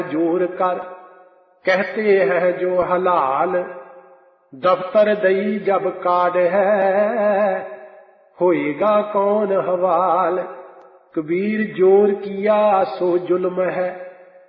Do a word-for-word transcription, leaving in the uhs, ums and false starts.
जोर कर, कहते हैं जो हलाल, दफ्तर दई जब काट है, होएगा कौन हवाल। कबीर जोर किया सो जुल्म है,